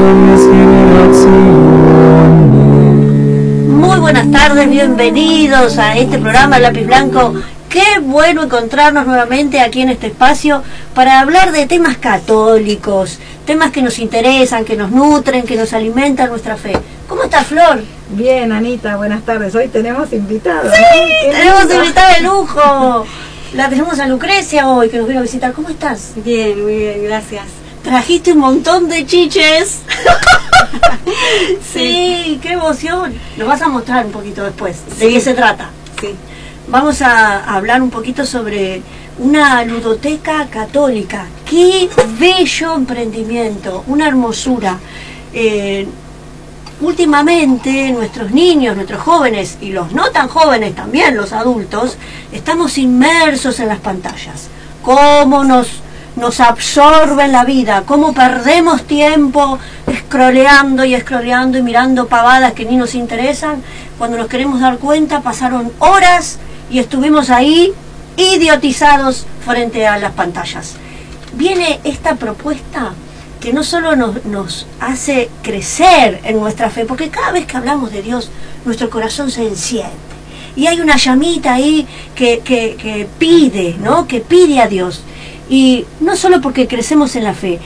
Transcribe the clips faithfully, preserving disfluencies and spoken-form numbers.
mis generaciones. Muy buenas tardes, bienvenidos a este programa Lápiz Blanco. Qué bueno encontrarnos nuevamente aquí en este espacio para hablar de temas católicos, temas que nos interesan, que nos nutren, que nos alimentan nuestra fe. ¿Cómo está, Flor? Bien, Anita, buenas tardes. Hoy tenemos invitados. Sí, ¿no? tenemos invitada de lujo. La tenemos a Lucrecia hoy, que nos viene a visitar. ¿Cómo estás? Bien, muy bien, gracias. Trajiste un montón de chiches. Sí, qué emoción. Nos vas a mostrar un poquito después de Sí. qué se trata. Sí. Vamos a hablar un poquito sobre una ludoteca católica. ¡Qué bello emprendimiento! Una hermosura. Eh, últimamente nuestros niños, nuestros jóvenes y los no tan jóvenes también, los adultos, estamos inmersos en las pantallas. ¿Cómo nos, nos absorben la vida? ¿Cómo perdemos tiempo scrolleando y scrolleando y mirando pavadas que ni nos interesan? Cuando nos queremos dar cuenta pasaron horas y estuvimos ahí idiotizados frente a las pantallas. Viene esta propuesta que no solo nos, nos hace crecer en nuestra fe, porque cada vez que hablamos de Dios, nuestro corazón se enciende. Y hay una llamita ahí que, que, que pide, ¿no? Que pide a Dios. Y no solo porque crecemos en la fe,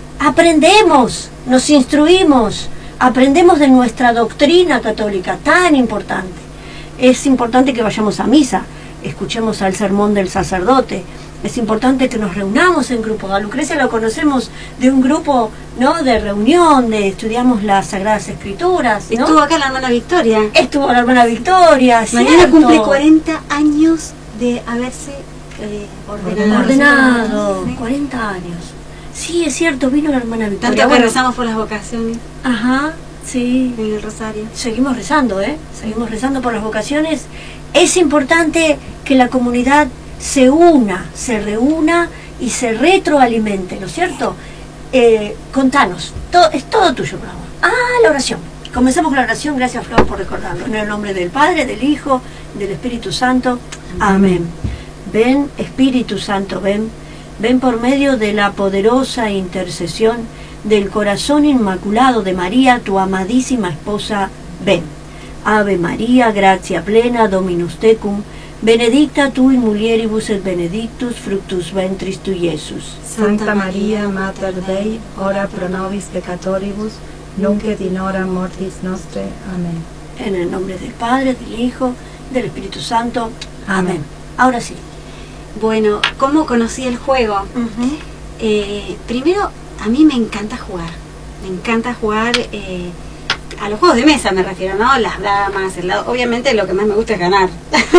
aprendemos, nos instruimos, aprendemos de nuestra doctrina católica tan importante. Es importante que vayamos a misa, escuchemos al sermón del sacerdote. Es importante que nos reunamos en grupo. A Lucrecia lo conocemos de un grupo, ¿no?, de reunión, de estudiamos las Sagradas Escrituras, ¿no? Estuvo acá la hermana Victoria. Estuvo la hermana Victoria, Mañana ¿cierto? cumple cuarenta años de haberse eh, ordenado. Ordenado, Sí. cuarenta años. Sí, es cierto, vino la hermana Victoria. Tanto que Bueno, rezamos por las vocaciones ajá, sí. en el rosario. Seguimos rezando, ¿eh? Seguimos rezando por las vocaciones. Es importante que la comunidad se una, se reúna y se retroalimente, ¿no es cierto? Eh, contanos, todo, es todo tuyo, bravo. Ah, la oración. Comencemos con la oración, gracias, Flor, por recordarlo. En el nombre del Padre, del Hijo, del Espíritu Santo. Amén. Ven, Espíritu Santo, ven. Ven por medio de la poderosa intercesión del corazón inmaculado de María, tu amadísima esposa, ven. Ave María, gratia plena, Dominus tecum, benedicta tu in mulieribus et benedictus fructus ventris tu, Iesus. Santa María, Mater Dei, ora pro nobis peccatoribus, nunc et in hora mortis nostre. Amén. En el nombre del Padre, del Hijo, del Espíritu Santo. Amén. Amén. Ahora sí. Bueno, ¿cómo conocí el juego? Uh-huh. Eh, primero, a mí me encanta jugar. Me encanta jugar eh, a los juegos de mesa, me refiero, ¿no? Las damas, el lado. Obviamente lo que más me gusta es ganar.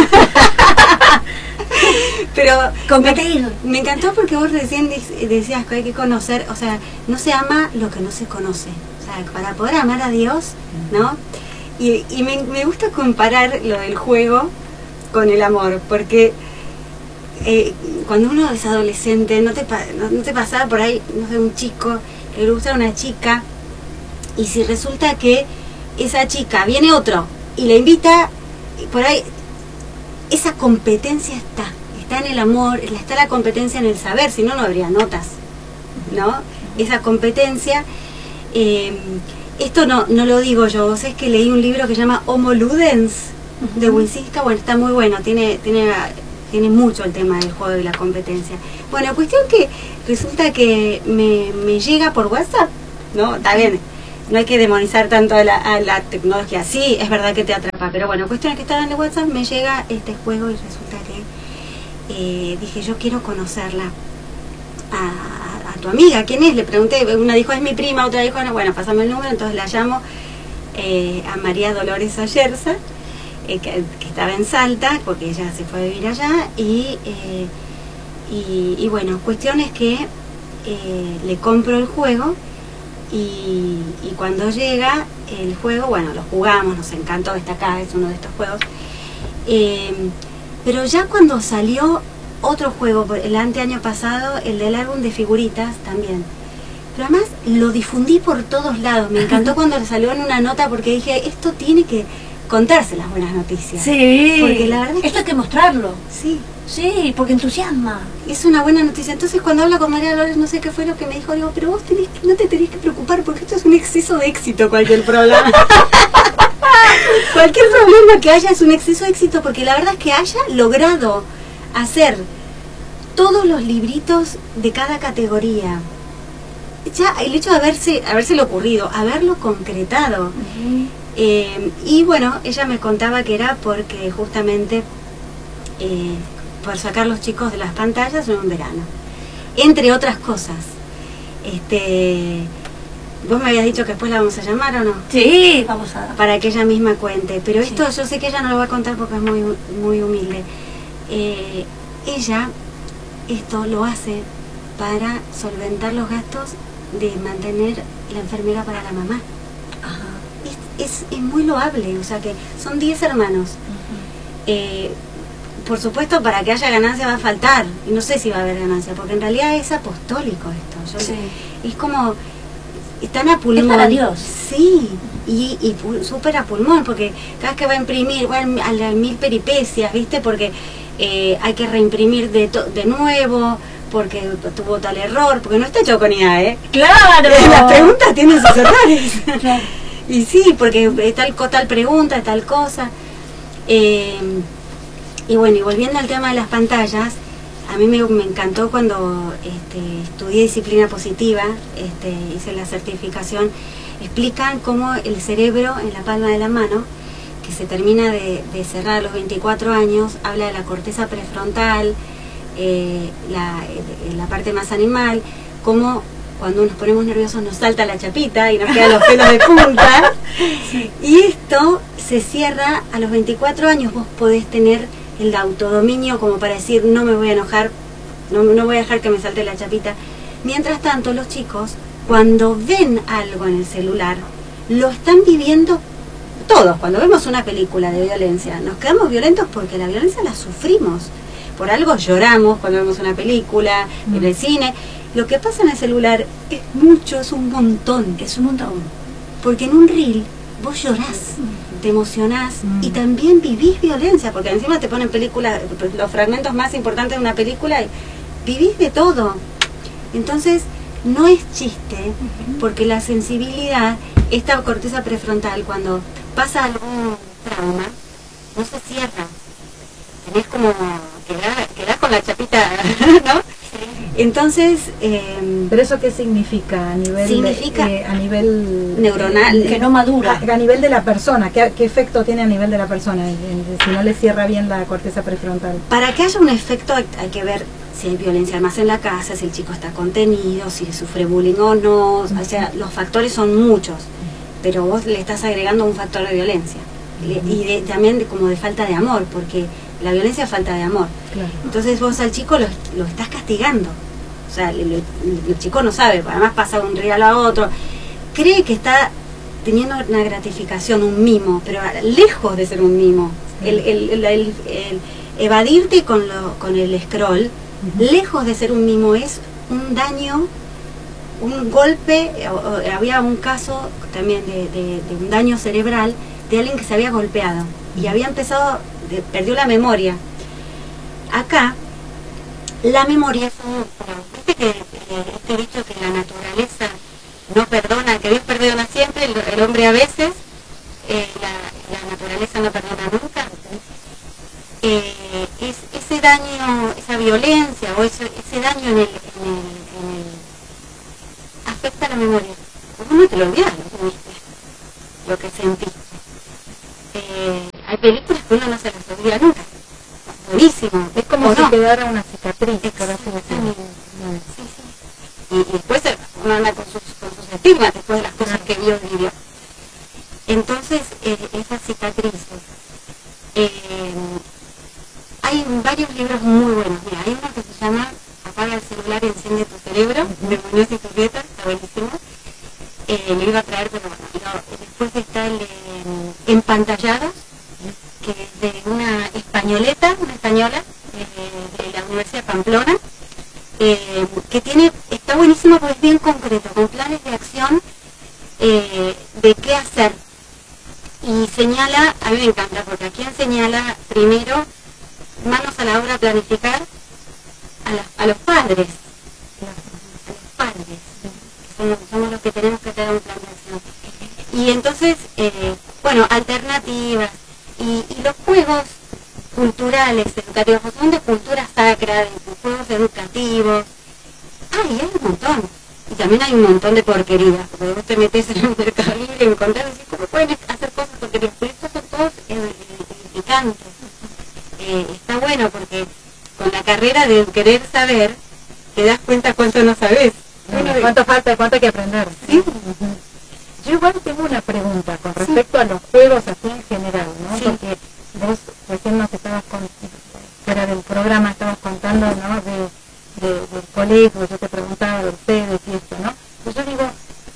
Pero Competir. Me, me encantó porque vos recién de- decías que hay que conocer, o sea, no se ama lo que no se conoce. O sea, para poder amar a Dios, ¿no? Y, y me, me gusta comparar lo del juego con el amor, porque eh, cuando uno es adolescente, no te, pa- no, no te pasaba por ahí, no sé, un chico que le gusta a una chica, y si resulta que esa chica viene otro y le invita, y por ahí esa competencia está, está en el amor, está la competencia en el saber, si no, no habría notas, ¿no? Esa competencia, eh, esto no, no lo digo yo, vos sabés que leí un libro que se llama Homo Ludens, de Wiesinska, bueno, está muy bueno, tiene, tiene, tiene mucho el tema del juego y la competencia. Bueno, cuestión que resulta que me, me llega por WhatsApp, ¿no? Está bien, no hay que demonizar tanto a la, a la tecnología, sí, es verdad que te atrapa, pero bueno, cuestión es que estaba en el WhatsApp, me llega este juego y resulta que eh, dije, yo quiero conocerla a, a, a tu amiga, ¿quién es? Le pregunté, una dijo, es mi prima, otra dijo, no, bueno, pásame el número, entonces la llamo eh, a María Dolores Ayerza, eh, que, que estaba en Salta, porque ella se fue a vivir allá, y, eh, y, y bueno, cuestión es que eh, le compro el juego, y, y cuando llega el juego, bueno, lo jugamos, nos encantó, está acá, es uno de estos juegos, eh, pero ya cuando salió otro juego, el anteaño pasado, el del álbum de figuritas también, pero además lo difundí por todos lados, me encantó cuando le salió en una nota, porque dije, esto tiene que contarse las buenas noticias. Sí, porque la verdad es que esto hay que mostrarlo. Sí, Sí, porque entusiasma. es una buena noticia. Entonces cuando habla con María Dolores, no sé qué fue lo que me dijo, digo, pero vos tenés que, no te tenés que preocupar porque esto es una un exceso de éxito cualquier problema. Cualquier problema que haya es un exceso de éxito, porque la verdad es que haya logrado hacer todos los libritos de cada categoría. Ya el hecho de haberse, habérselo ocurrido, haberlo concretado. Uh-huh. eh, y bueno, ella me contaba que era porque justamente eh, por sacar los chicos de las pantallas en un verano, entre otras cosas. Este, vos me habías dicho que después la vamos a llamar, ¿o no? Sí, vamos a... Para que ella misma cuente, pero esto sí. Yo sé que ella no lo va a contar porque es muy, muy humilde. Eh, ella esto lo hace para solventar los gastos de mantener la enfermera para la mamá. Ajá. Es, es, es muy loable, o sea que son diez hermanos. Uh-huh. eh, por supuesto, para que haya ganancia va a faltar, y no sé si va a haber ganancia, porque en realidad es apostólico esto. Yo, sí. Es como, están a pulmón. Es para Dios. Sí, y, y súper a pulmón, porque cada vez que va a imprimir, bueno, a las mil peripecias, ¿viste? Porque eh, hay que reimprimir de, to de nuevo, porque tuvo tal error, porque no está hecho con I A, ¿eh? ¡Claro! Las preguntas tienen sus errores. Claro. Y sí, porque tal, tal pregunta, tal cosa. Eh, y bueno, y volviendo al tema de las pantallas, a mí me, me encantó cuando este, estudié disciplina positiva, este, hice la certificación, explican cómo el cerebro en la palma de la mano, que se termina de, de cerrar a los veinticuatro años, habla de la corteza prefrontal, eh, la, eh, la parte más animal, cómo cuando nos ponemos nerviosos nos salta la chapita y nos quedan los pelos de punta. Sí. Y esto se cierra a los veinticuatro años, vos podés tener el autodominio como para decir no me voy a enojar, no, no voy a dejar que me salte la chapita. Mientras tanto los chicos, cuando ven algo en el celular, lo están viviendo todos. Cuando vemos una película de violencia, nos quedamos violentos porque la violencia la sufrimos. Por algo lloramos cuando vemos una película, mm. en el cine. Lo que pasa en el celular es mucho, es un montón. Es un montón. Porque en un reel vos llorás, te emocionás mm. y también vivís violencia, porque encima te ponen películas, los fragmentos más importantes de una película y vivís de todo. Entonces, no es chiste, porque la sensibilidad, esta corteza prefrontal, cuando pasa algún trauma, no se cierra. Tenés como, quedás, quedás con la chapita, ¿no? Entonces, eh, ¿pero eso qué significa a nivel significa eh, a nivel neuronal? Eh, que no madura. A, a nivel de la persona, ¿qué, qué efecto tiene a nivel de la persona si no le cierra bien la corteza prefrontal? Para que haya un efecto hay, hay que ver si hay violencia más en la casa, si el chico está contenido, si sufre bullying o no, uh-huh. O sea, los factores son muchos, pero vos le estás agregando un factor de violencia, uh-huh. y de, también de, como de falta de amor, porque la violencia es falta de amor. Claro. Entonces vos al chico lo, lo estás castigando. O sea, el, el, el chico no sabe, además pasa de un regalo a otro. Cree que está teniendo una gratificación, un mimo, pero lejos de ser un mimo. Sí. El, el, el, el, el evadirte con, lo, con el scroll, uh-huh. lejos de ser un mimo, es un daño, un golpe. O, o, había un caso también de, de, de un daño cerebral de alguien que se había golpeado y había empezado, de, perdió la memoria. Acá, la memoria es un... Viste que este dicho que la naturaleza no perdona, que Dios perdona siempre, el, el hombre a veces, eh, la, la naturaleza no perdona nunca. Eh, es, ese daño, esa violencia o ese, ese daño en el, en, el, en el... afecta a la memoria. Vos no te lo olvidas, ¿no? Lo que sentiste. Eh, hay películas que uno no se las olvida nunca. Buenísimo. Es como si no? quedara una cicatriz. Exactamente. Sí, sí. Y, y después uno anda con sus, con sus estigmas después de las cosas que Dios vivió. Entonces, eh, esas cicatrices. Eh, hay varios libros muy buenos. Mira, hay uno que se llama Apaga el celular y enciende tu cerebro, de Muñoz y Turrieta, está buenísimo. Eh, lo iba a traer, pero bueno. No, después está el eh, Empantallados, que es de una españoleta, una española, eh, de la Universidad de Pamplona, eh, que tiene, está buenísimo porque es bien concreto, con planes de acción eh, de qué hacer. Y señala, a mí me encanta, porque aquí señala primero, manos a la obra, planificar a, la, a los padres, a los padres, que como somos los que tenemos que tener un plan de acción. Y entonces, eh, bueno, alternativas y, y los juegos culturales, educativos, son de cultura sacra, de juegos educativos. Ay, hay un montón. Y también hay un montón de porquerías, porque vos te metés en el Mercado Libre y encontrás y decís, ¿cómo pueden hacer cosas porquerías? Pero estos son todos edificantes. Eh, está bueno porque con la carrera de querer saber, te das cuenta cuánto no sabés. Bueno, cuánto falta y cuánto hay que aprender. Sí. Uh-huh. Yo igual tengo una pregunta con respecto sí. a los juegos así en general, ¿no? Sí. Porque vos recién nos estabas con, fuera del programa, estabas contando, ¿no? De, de, del colegio, yo te preguntaba de ustedes y esto, ¿no? Pues yo digo,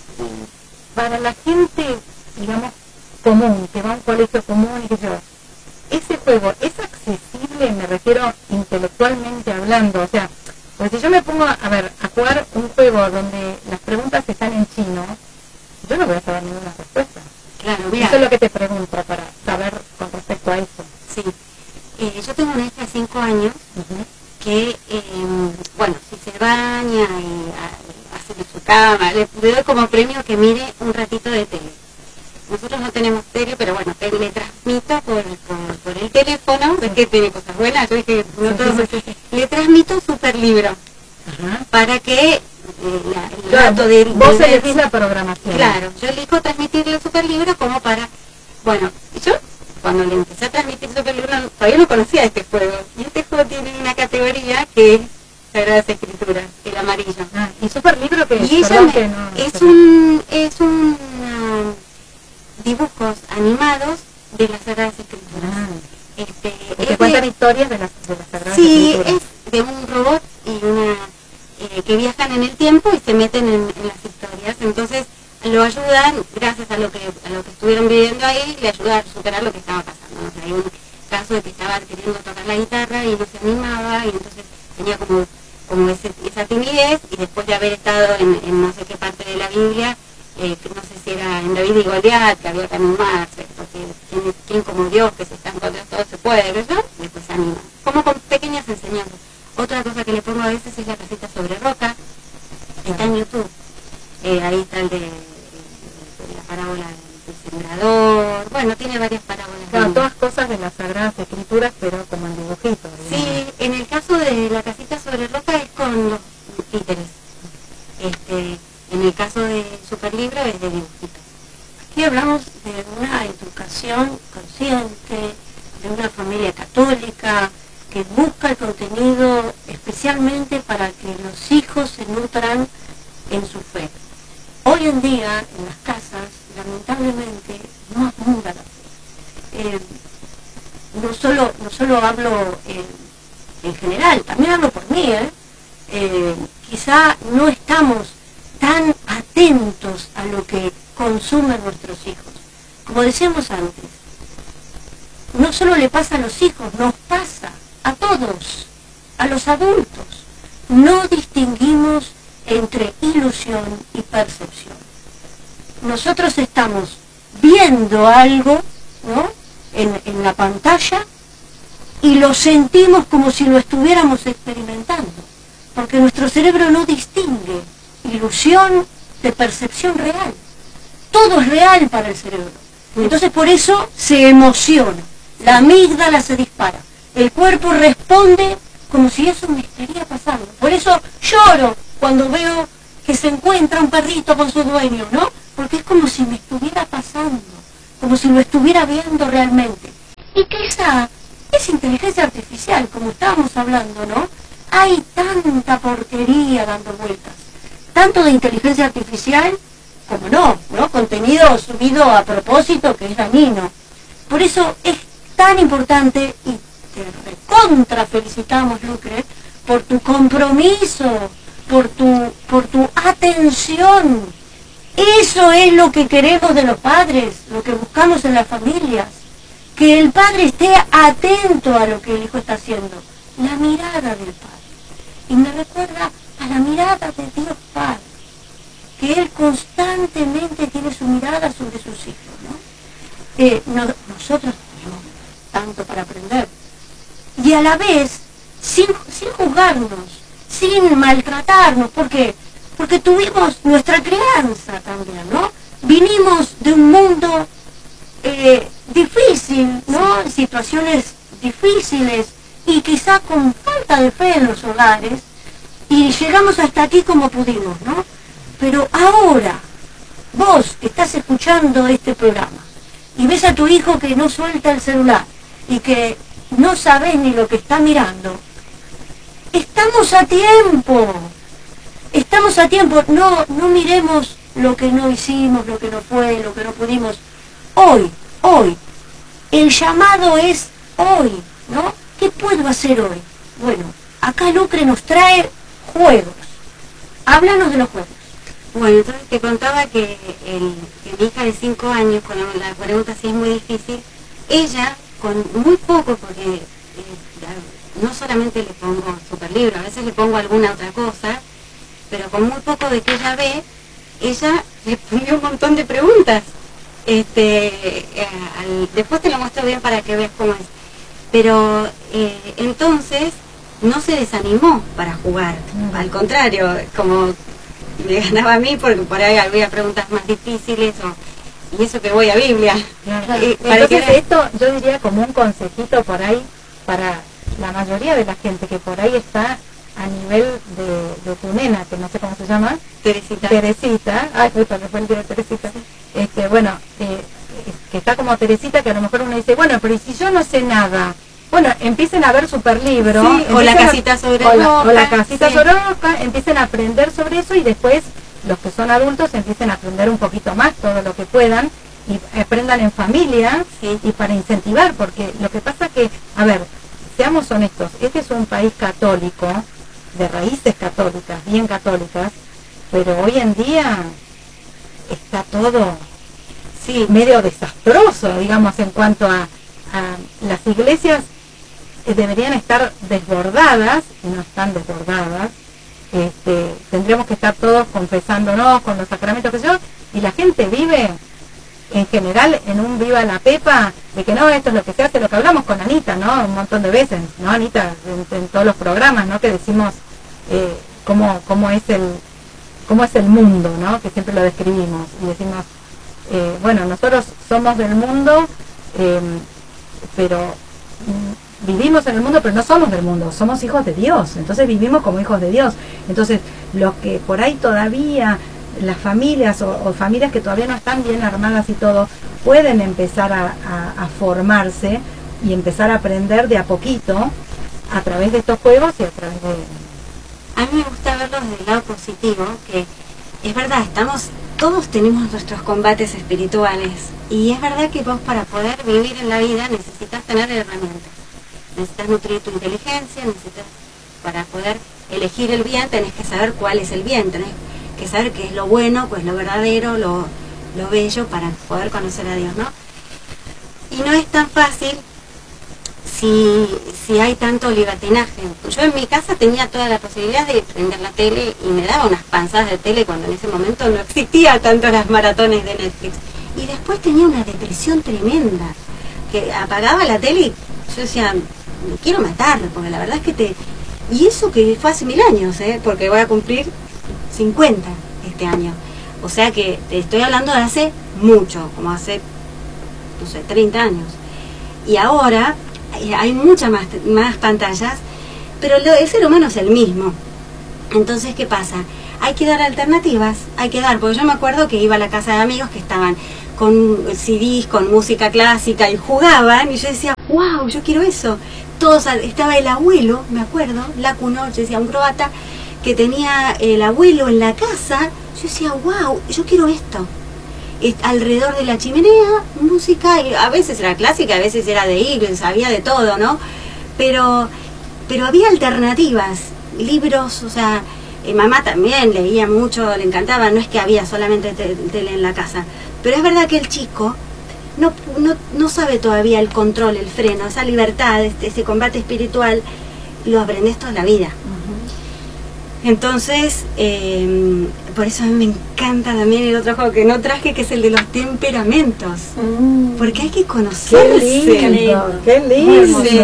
para la gente, digamos, común, que va a un colegio común y que yo, ese juego es accesible, me refiero intelectualmente hablando, o sea, pues si yo me pongo, a ver, a jugar un juego donde las preguntas están en chino, yo no voy a saber ninguna respuesta. Claro, mira. Eso es lo que te pregunto para saber con respecto a eso. Sí. Eh, yo tengo una hija de cinco años uh-huh. que, eh, bueno, si se baña y a, hace su cama, le, le doy como premio que mire un ratito de tele. Nosotros no tenemos tele, pero bueno, te, le transmito por, por, por el teléfono, ves que tiene cosas buenas, yo dije, no sí, todo, sí, sí. le transmito un super libro uh-huh. para que eh, la, el claro, rato de... Vos elegís la programación. Claro, yo elijo transmitirle el super libro como para... Bueno, yo cuando le empecé a transmitir el super libro todavía no conocía este juego, y este juego tiene una categoría que es Sagradas Escrituras, el amarillo. Ah, ¿y super libro que y es? Ella me, que no, es, un, es un... Uh, dibujos animados de las Sagradas Escrituras. Ah, este, que cuentan de, historias de las, de las Sagradas sí, Escrituras. Sí, es de un robot y una eh, que viajan en el tiempo y se meten en, en las historias. Entonces lo ayudan, gracias a lo que a lo que estuvieron viviendo ahí, le ayuda a superar lo que estaba pasando. O sea, hay un caso de que estaba queriendo tocar la guitarra y no se animaba y entonces tenía como, como ese, esa timidez y después de haber estado en, en no sé qué parte de la Biblia, Eh, no sé si era en David y Goliat, que había que animarse, porque ¿quién, quién como Dios que se está en contra de todo se puede, ¿verdad? Después se anima. Como con pequeñas enseñanzas. Otra cosa que le pongo a veces es la casita sobre roca, está en YouTube. Eh, ahí está el de, de la parábola del sembrador, bueno, tiene varias parábolas. Claro, todas cosas de las Sagradas Escrituras, pero como en dibujitos. Sí, en el caso de la casita sobre roca es con los títeres. Este... En el caso de Superlibro es de dibujitos. Aquí hablamos de una educación consciente, de una familia católica que busca el contenido especialmente para que los hijos se nutran en su fe. Hoy en día en las casas, lamentablemente, no abunda la fe. Eh, no, solo, no solo hablo eh, en general, también hablo por mí. ¿eh? Eh, quizá no estamos tan atentos a lo que consumen nuestros hijos. Como decíamos antes, no solo le pasa a los hijos, nos pasa a todos, a los adultos. No distinguimos entre ilusión y percepción. Nosotros estamos viendo algo, ¿no? en, en la pantalla y lo sentimos como si lo estuviéramos experimentando, porque nuestro cerebro no distingue ilusión de percepción real. Todo es real para el cerebro. Entonces por eso se emociona. La amígdala se dispara. El cuerpo responde como si eso me estaría pasando. Por eso lloro cuando veo que se encuentra un perrito con su dueño, ¿no? Porque es como si me estuviera pasando, como si lo estuviera viendo realmente. Y que esa es inteligencia artificial, como estábamos hablando, ¿no? Hay tanta porquería dando vueltas. Tanto de inteligencia artificial, como no, ¿no? Contenido subido a propósito que es dañino. Por eso es tan importante, y te recontra felicitamos, Lucre, por tu compromiso, por tu, por tu atención. Eso es lo que queremos de los padres, lo que buscamos en las familias. Que el padre esté atento a lo que el hijo está haciendo. La mirada del padre. Y me recuerda a la mirada de Dios Padre, que Él constantemente tiene su mirada sobre sus hijos, ¿no? Eh, no, nosotros tenemos tanto para aprender. Y a la vez, sin, sin juzgarnos, sin maltratarnos, ¿por qué? porque tuvimos nuestra crianza también, ¿no? Vinimos de un mundo eh, difícil, ¿no? En situaciones difíciles y quizá con falta de fe en los hogares, y llegamos hasta aquí como pudimos, ¿no? Pero ahora, vos que estás escuchando este programa y ves a tu hijo que no suelta el celular y que no sabes ni lo que está mirando, estamos a tiempo, estamos a tiempo, no, no miremos lo que no hicimos, lo que no fue, lo que no pudimos. Hoy, hoy, el llamado es hoy, ¿no? ¿Qué puedo hacer hoy? Bueno, acá Lucre nos trae juegos. Háblanos de los juegos. Bueno, entonces te contaba que, el, que mi hija de cinco años, con la, la pregunta si es muy difícil, ella, con muy poco, porque eh, no solamente le pongo superlibro, a veces le pongo alguna otra cosa, pero con muy poco de que ella ve, ella respondió un montón de preguntas. Este, eh, al, después te lo muestro bien para que veas cómo es. Pero eh, entonces no se desanimó para jugar, mm. al contrario, como me ganaba a mí porque por ahí había preguntas más difíciles o, y eso que voy a Biblia. Claro. Eh, Entonces que... esto yo diría como un consejito por ahí para la mayoría de la gente que por ahí está a nivel de, de tu nena, que no sé cómo se llama, Teresita. Teresita, ay, justo me fue el día de Teresita. Este, bueno, eh, que está como Teresita, que a lo mejor uno dice, bueno, pero ¿y si yo no sé nada? Bueno, empiecen a ver superlibro, sí, o la casita sobre o la, o la casita sí. sobre roca, empiecen a aprender sobre eso y después los que son adultos empiecen a aprender un poquito más, todo lo que puedan, y aprendan en familia, sí. y para incentivar, porque lo que pasa que, a ver, seamos honestos, este es un país católico, de raíces católicas, bien católicas, pero hoy en día está todo sí, medio desastroso, digamos, en cuanto a, a las iglesias deberían estar desbordadas, y no están desbordadas. Este, tendríamos que estar todos confesándonos con los sacramentos que yo, y la gente vive en general en un viva la pepa de que no, esto es lo que se hace, lo que hablamos con Anita, ¿no? Un montón de veces, ¿no, Anita? En, en todos los programas, ¿no? Que decimos eh, cómo, cómo es el cómo es el mundo, ¿no? Que siempre lo describimos y decimos, eh, bueno, nosotros somos del mundo, eh, pero mm, vivimos en el mundo, pero no somos del mundo, somos hijos de Dios, entonces vivimos como hijos de Dios. Entonces, los que por ahí todavía, las familias o, o familias que todavía no están bien armadas y todo, pueden empezar a, a, a formarse y empezar a aprender de a poquito a través de estos juegos y a través de... A mí me gusta verlos del lado positivo, que es verdad, estamos, todos tenemos nuestros combates espirituales, y es verdad que vos para poder vivir en la vida necesitas tener herramientas, necesitas nutrir tu inteligencia, necesitas, para poder elegir el bien, tenés que saber cuál es el bien, tenés que saber qué es lo bueno, pues lo verdadero, lo, lo bello, para poder conocer a Dios, ¿no? Y no es tan fácil si, si hay tanto libertinaje. Yo en mi casa tenía toda la posibilidad de prender la tele y me daba unas panzadas de tele cuando en ese momento no existía tanto las maratones de Netflix. Y después tenía una depresión tremenda, que apagaba la tele y yo decía, me quiero matar, porque la verdad es que te... Y eso que fue hace mil años, ¿eh? Porque voy a cumplir cincuenta este año. O sea que te estoy hablando de hace mucho, como hace, no sé, treinta años. Y ahora hay muchas más, más pantallas, pero lo, el ser humano es el mismo. Entonces, ¿qué pasa? Hay que dar alternativas, hay que dar, porque yo me acuerdo que iba a la casa de amigos que estaban con C Ds, con música clásica y jugaban, y yo decía, wow, yo quiero eso. Todos, estaba el abuelo, me acuerdo, la Cuno, yo decía, un croata, que tenía el abuelo en la casa. Yo decía, wow, yo quiero esto. Alrededor de la chimenea, música, y a veces era clásica, a veces era de Eagles, había de todo, ¿no? Pero, pero había alternativas, libros, o sea, eh, mamá también leía mucho, le encantaba, no es que había solamente te, tele en la casa, pero es verdad que el chico no, no, no sabe todavía el control, el freno, esa libertad, este, ese combate espiritual, lo aprendes toda la vida. Entonces, eh, por eso a mí me encanta también el otro juego que no traje, que es el de los temperamentos. Mm. Porque hay que conocerse. ¡Qué lindo! ¡Qué lindo! Sí.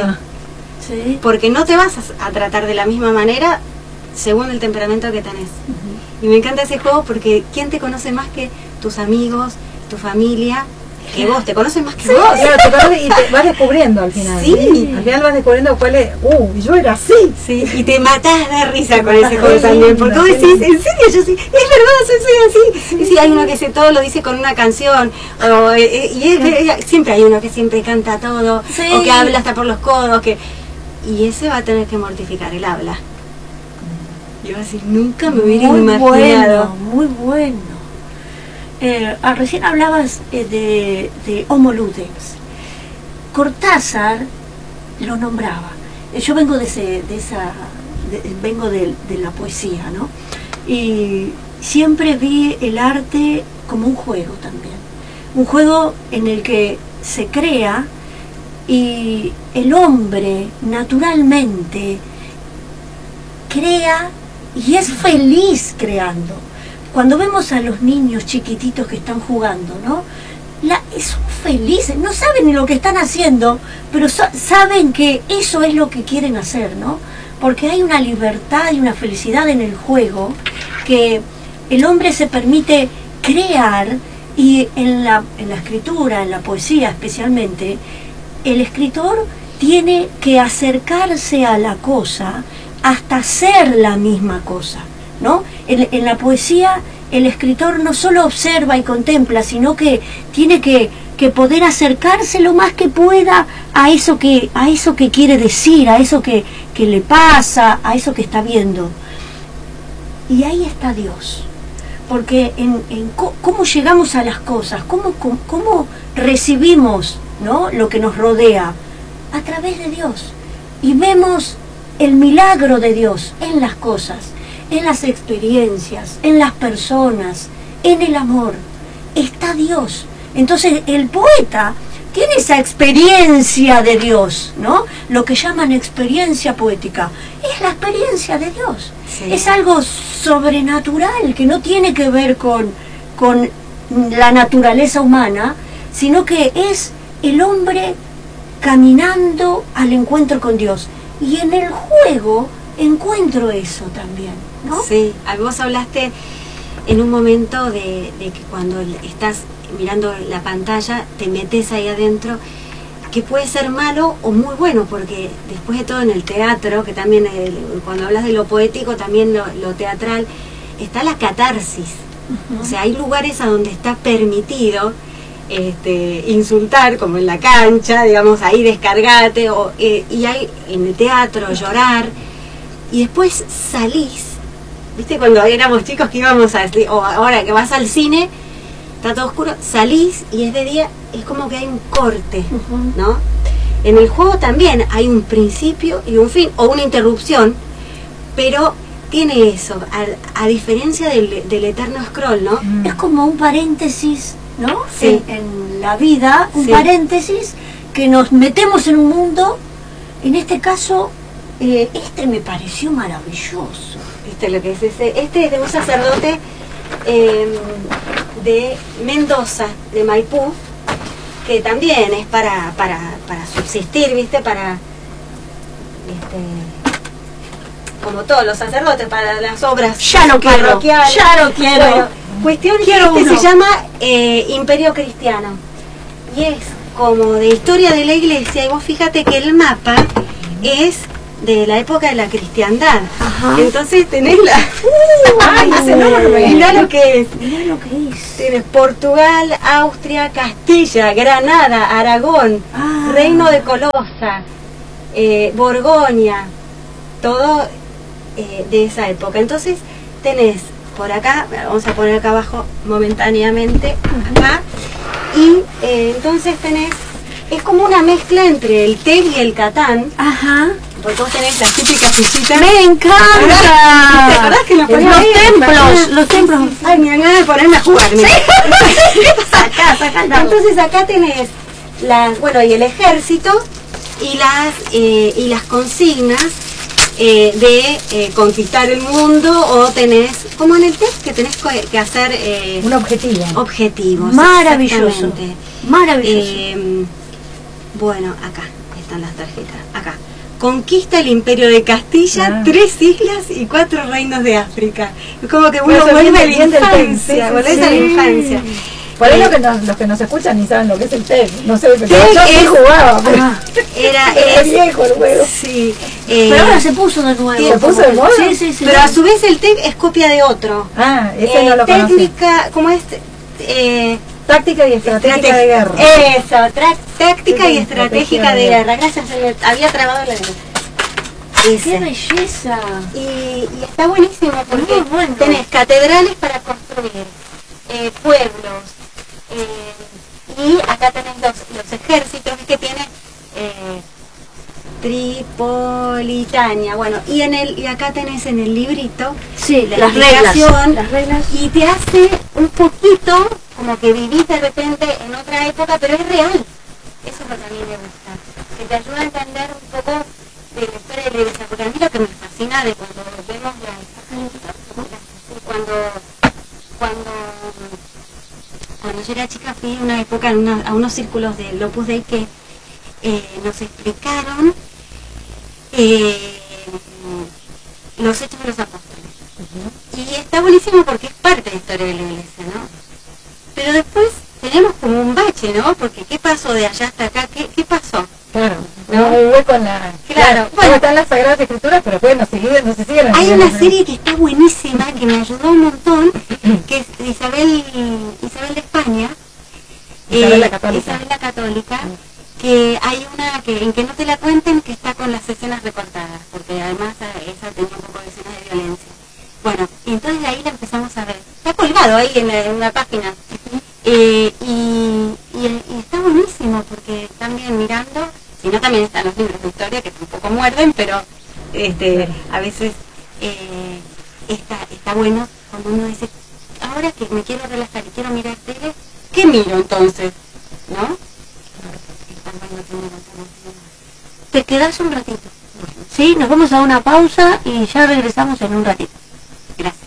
Sí. Porque no te vas a, a tratar de la misma manera según el temperamento que tenés. Uh-huh. Y me encanta ese juego porque ¿quién te conoce más que tus amigos, tu familia? Que vos, te conoces más que sí, vos. Claro, te conoces y te vas descubriendo al final. Sí. ¿sí? Al final vas descubriendo cuál es. Uh, yo era así. Sí, y te matás de risa Te con ese matás juego de también. risa, Porque vos sí. decís, en serio, yo sí, es verdad, yo soy así. Sí. Y sí, hay uno que se todo lo dice con una canción. O, eh, y es, es, siempre hay uno que siempre canta todo. Sí. O que habla hasta por los codos. que Y ese va a tener que mortificar el habla. Yo así, nunca me hubiera Muy imaginado. bueno, muy bueno. Eh, ah, recién hablabas eh, de, de Homo Ludens. Cortázar lo nombraba. Eh, yo vengo de, ese, de esa, de, vengo de, de la poesía, ¿no? Y siempre vi el arte como un juego también. Un juego en el que se crea y el hombre naturalmente crea y es feliz creando. Cuando vemos a los niños chiquititos que están jugando, ¿no? La, son felices, no saben ni lo que están haciendo, pero so, saben que eso es lo que quieren hacer, ¿no? Porque hay una libertad y una felicidad en el juego que el hombre se permite crear, y en la, en la escritura, en la poesía especialmente, el escritor tiene que acercarse a la cosa hasta ser la misma cosa, ¿no? En, en la poesía el escritor no solo observa y contempla, sino que tiene que, que poder acercarse lo más que pueda a eso que, a eso que quiere decir, a eso que, que le pasa, a eso que está viendo. Y ahí está Dios. Porque en, en cómo llegamos a las cosas, cómo, cómo, cómo recibimos, ¿no?, lo que nos rodea, a través de Dios. Y vemos el milagro de Dios en las cosas, en las experiencias, en las personas, en el amor. Está Dios. Entonces el poeta tiene esa experiencia de Dios, ¿no? Lo que llaman experiencia poética. Es la experiencia de Dios. Sí. Es algo sobrenatural que no tiene que ver con, con la naturaleza humana, sino que es el hombre caminando al encuentro con Dios. Y en el juego encuentro eso también, ¿no? Sí, vos hablaste en un momento de, de que cuando estás mirando la pantalla te metes ahí adentro, que puede ser malo o muy bueno, porque después de todo en el teatro, que también el, cuando hablas de lo poético, también lo, lo teatral, está la catarsis. Uh-huh. O sea, hay lugares a donde está permitido Este, insultar, como en la cancha, digamos, ahí descargate, o, eh, y hay en el teatro llorar, y después salís, viste, cuando éramos chicos que íbamos a, o ahora que vas al cine, está todo oscuro, salís y es de día, es como que hay un corte, uh-huh. ¿no? En el juego también hay un principio y un fin, o una interrupción, pero tiene eso, a, a diferencia del, del eterno scroll, ¿no? Mm. Es como un paréntesis, ¿no? Sí. En, en la vida, un sí. paréntesis que nos metemos en un mundo. En este caso, eh, este me pareció maravilloso. ¿Viste lo que es ese? Este es de un sacerdote eh, de Mendoza, de Maipú, que también es para, para, para subsistir, ¿viste? Para, este, como todos los sacerdotes, para las obras ya lo quiero, parroquiales. Ya lo quiero. Bueno, cuestión que este se llama eh, Imperio Cristiano y es como de historia de la iglesia, y vos fíjate que el mapa es de la época de la cristiandad. Ajá. Entonces tenés la uh, ¡ay, es enorme! Mirá lo que es. Mirá lo que es. Tienes Portugal, Austria, Castilla, Granada, Aragón, ah. Reino de Colosa, eh, Borgoña, todo eh, de esa época. Entonces tenés por acá, vamos a poner acá abajo momentáneamente, acá, y eh, entonces tenés, es como una mezcla entre el T y el Catán. Ajá. Porque vos tenés las típicas fichitas. ¡Me encanta! ¿Te acordás que nos los templos, los templos? Ay, me ganas de ponerme a jugar. Sí. Sacá, sacá el dado. Entonces acá tenés las, bueno, y el ejército y las eh, y las consignas eh, de eh, conquistar el mundo, o tenés, como en el test, que tenés que hacer eh, un objetivo. Objetivos. Maravilloso. Maravilloso. Eh, bueno, acá están las tarjetas. Acá. conquista el imperio de Castilla, ah. tres islas y cuatro reinos de África. Es como que uno Eso vuelve a la viene del infancia, sí, volvés sí. a la infancia. Por ahí Eh, los que, nos, los que nos escuchan ni saben lo que es el T E C. No sé, pero T E C yo sí es- jugaba. Pero Ah, era, era es, viejo el juego. sí, eh, Pero ahora se puso de nuevo. ¿Se puso de moda? Sí, sí, sí. pero a su vez el T E C es copia de otro. Ah, ese Eh, no lo conocí. técnica, ¿cómo es? Eh, Táctica y estratégica estrate- de guerra. Eso, tra- táctica Sí, y sí, estratégica de guerra. Gracias, se me había trabado la lengua. ¡Qué Ese. belleza! Y, y está buenísimo porque Muy bueno. tenés catedrales para construir, eh, pueblos, eh, y acá tenés los, los ejércitos que tiene eh, Tripolitania, bueno, y en el y acá tenés en el librito Sí, la las reglas. explicación, Las reglas. y te hace un poquito como que vivís de repente en otra época, pero es real. Eso es lo que a mí me gusta, que te ayuda a entender un poco de la historia de la iglesia, porque a mí lo que me fascina de cuando vemos la cuando cuando cuando yo era chica fui una época en una- a unos círculos del Opus Dei que eh, nos explicaron eh, los hechos de los apóstoles. Y está buenísimo porque es parte de la historia de la iglesia, ¿no? Pero después tenemos como un bache, ¿no? Porque ¿qué pasó de allá hasta acá? ¿Qué, qué passo? Claro, ¿No? no hay hueco en la... Claro, bueno. bueno. Están las Sagradas Escrituras, pero después no, sigue, no se siguen... Hay una serie que está buenísima, que me ayudó un montón, que es de Isabel, Isabel de España. Isabel la eh, Católica. Isabel la Católica, que hay una que en que no te la cuenten, que está con las escenas recortadas, porque además eh, esa tenía un poco de escenas de violencia. Bueno, y entonces de ahí la empezamos a ver. Está colgado ahí en, la- en una página. Eh, y, y- y está buenísimo, porque también mirando, si no también están los libros de historia, que tampoco muerden, pero este a veces eh, está, está bueno cuando uno dice, ahora que me quiero relajar y quiero mirar tele, ¿qué miro entonces? ¿No? Está bueno tener alternativas. Te quedás un ratito. Sí, nos vamos a una pausa y ya regresamos en un ratito. Gracias.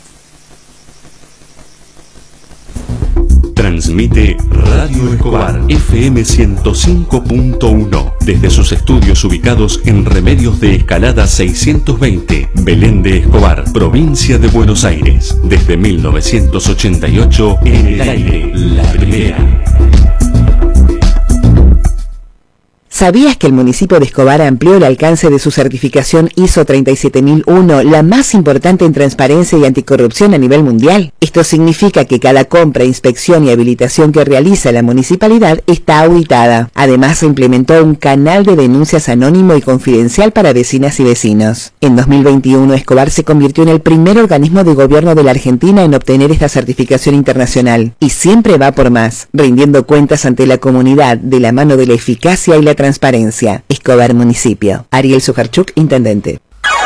Transmite Radio Escobar F M ciento cinco punto uno desde sus estudios ubicados en Remedios de Escalada seiscientos veinte, Belén de Escobar, provincia de Buenos Aires. Desde mil novecientos ochenta y ocho, en el aire, la primera. ¿Sabías que el municipio de Escobar amplió el alcance de su certificación I S O treinta y siete mil uno, la más importante en transparencia y anticorrupción a nivel mundial? Esto significa que cada compra, inspección y habilitación que realiza la municipalidad está auditada. Además, se implementó un canal de denuncias anónimo y confidencial para vecinas y vecinos. En dos mil veintiuno, Escobar se convirtió en el primer organismo de gobierno de la Argentina en obtener esta certificación internacional. Y siempre va por más, rindiendo cuentas ante la comunidad de la mano de la eficacia y la transparencia. Escobar Municipio. Ariel Sujarchuk, Intendente.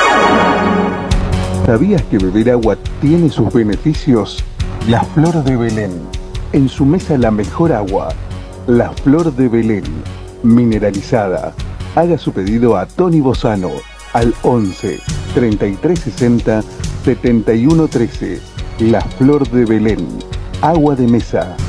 ¿Sabías que beber agua tiene sus beneficios? La Flor de Belén. En su mesa la mejor agua. La Flor de Belén. Mineralizada. Haga su pedido a Tony Bozano al once, treinta y tres sesenta, setenta y uno trece. La Flor de Belén. Agua de mesa.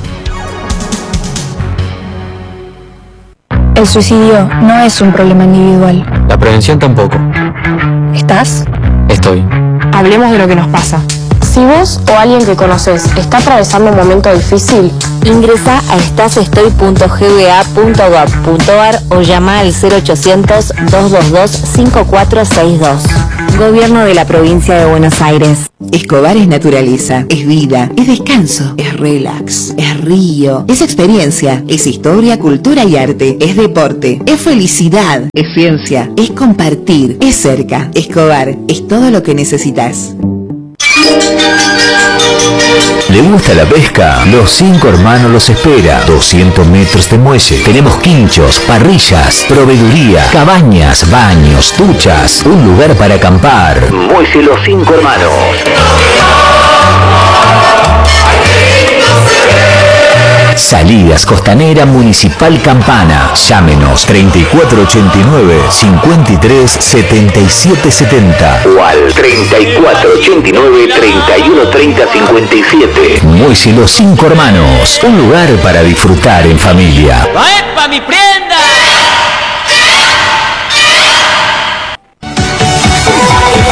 El suicidio no es un problema individual. La prevención tampoco. ¿Estás? Estoy. Hablemos de lo que nos pasa. Si vos o alguien que conoces está atravesando un momento difícil, ingresa a estasestoy punto g b a punto gov punto a r o llama al cero ochocientos, dos dos dos, cinco cuatro seis dos. Gobierno de la Provincia de Buenos Aires. Escobar es naturaleza, es vida, es descanso, es relax, es río, es experiencia, es historia, cultura y arte, es deporte, es felicidad, es ciencia, es compartir, es cerca. Escobar es todo lo que necesitas. ¿Le gusta la pesca? Los Cinco Hermanos los espera. doscientos metros de muelle. Tenemos quinchos, parrillas, proveeduría, cabañas, baños, duchas, un lugar para acampar. Muelle Los Cinco Hermanos. Salidas Costanera Municipal Campana. Llámenos treinta y cuatro ochenta y nueve, cincuenta y tres setenta y siete setenta o al treinta y cuatro ochenta y nueve, treinta y uno treinta cincuenta y siete. Muelle Los Cinco Hermanos. Un lugar para disfrutar en familia. ¡Va, epa, mi prenda!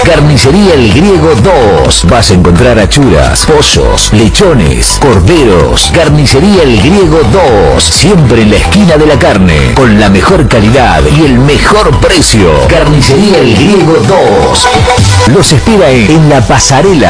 Carnicería El Griego dos. Vas a encontrar achuras, pollos, lechones, corderos. Carnicería El Griego dos. Siempre en la esquina de la carne, con la mejor calidad y el mejor precio. Carnicería El Griego dos. Los espera en, en La Pasarela,